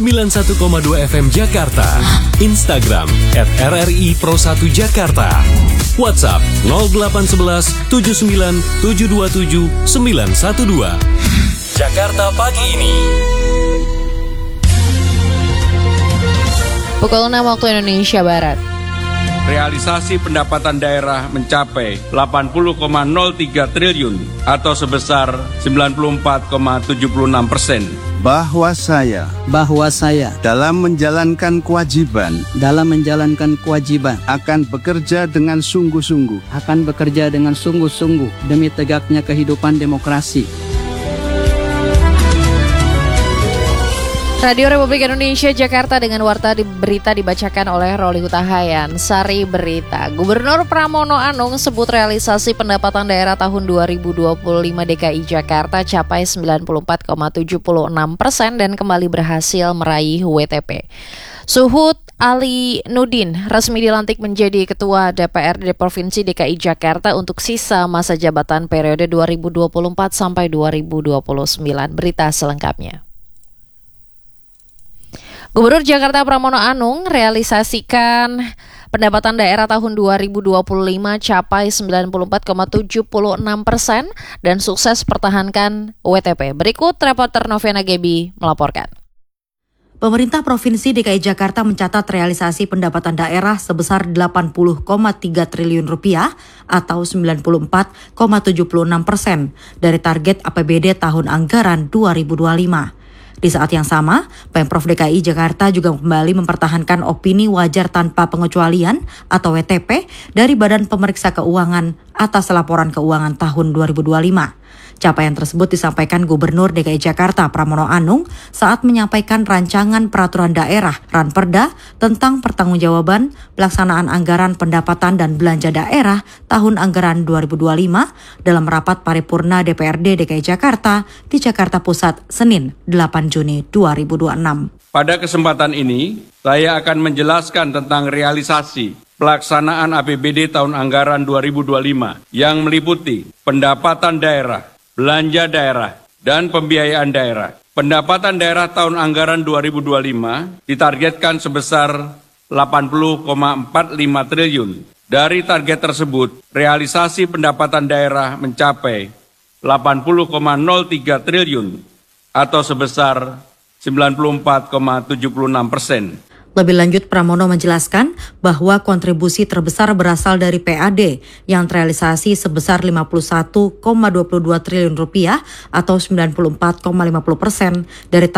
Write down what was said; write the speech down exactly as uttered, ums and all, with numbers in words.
sembilan puluh satu koma dua F M Jakarta. Instagram at R R I Pro satu Jakarta. WhatsApp nol delapan satu satu tujuh sembilan tujuh dua tujuh sembilan satu dua. Jakarta Pagi Ini. Pukul enam waktu Indonesia Barat. Realisasi pendapatan daerah mencapai delapan puluh koma nol tiga triliun atau sebesar sembilan puluh empat koma tujuh enam persen. Bahwa saya bahwa saya dalam menjalankan kewajiban dalam menjalankan kewajiban akan bekerja dengan sungguh-sungguh akan bekerja dengan sungguh-sungguh demi tegaknya kehidupan demokrasi. Radio Republik Indonesia Jakarta dengan warta di berita dibacakan oleh Roli Hutahayan. Sari berita. Gubernur Pramono Anung sebut realisasi pendapatan daerah tahun dua ribu dua puluh lima D K I Jakarta capai sembilan puluh empat koma tujuh enam persen dan kembali berhasil meraih W T P. Suhud Ali Nudin resmi dilantik menjadi Ketua D P R D Provinsi D K I Jakarta untuk sisa masa jabatan periode dua ribu dua puluh empat sampai dua ribu dua puluh sembilan. Berita selengkapnya. Gubernur Jakarta Pramono Anung realisasikan pendapatan daerah tahun dua ribu dua puluh lima capai sembilan puluh empat koma tujuh enam persen dan sukses pertahankan W T P. Berikut reporter Novena Gebi melaporkan. Pemerintah Provinsi D K I Jakarta mencatat realisasi pendapatan daerah sebesar delapan puluh koma tiga triliun rupiah atau sembilan puluh empat koma tujuh enam persen dari target A P B D tahun anggaran dua ribu dua puluh lima. Di saat yang sama, Pemprov D K I Jakarta juga kembali mempertahankan opini wajar tanpa pengecualian atau W T P dari Badan Pemeriksa Keuangan atas laporan keuangan tahun dua ribu dua puluh lima. Capaian tersebut disampaikan Gubernur D K I Jakarta Pramono Anung saat menyampaikan rancangan peraturan daerah Ranperda tentang pertanggungjawaban pelaksanaan anggaran pendapatan dan belanja daerah tahun anggaran dua ribu dua puluh lima dalam rapat paripurna D P R D D K I Jakarta di Jakarta Pusat Senin delapan Juni dua ribu dua puluh enam. Pada kesempatan ini, saya akan menjelaskan tentang realisasi pelaksanaan A P B D tahun anggaran dua ribu dua puluh lima yang meliputi pendapatan daerah, belanja daerah, dan pembiayaan daerah. Pendapatan daerah tahun anggaran dua ribu dua puluh lima ditargetkan sebesar delapan puluh koma empat lima triliun. Dari target tersebut, realisasi pendapatan daerah mencapai delapan puluh koma nol tiga triliun atau sebesar sembilan puluh empat koma tujuh enam persen. Lebih lanjut, Pramono menjelaskan bahwa kontribusi terbesar berasal dari P A D yang terrealisasi sebesar lima puluh satu koma dua dua triliun rupiah atau sembilan puluh empat koma lima puluh persen dari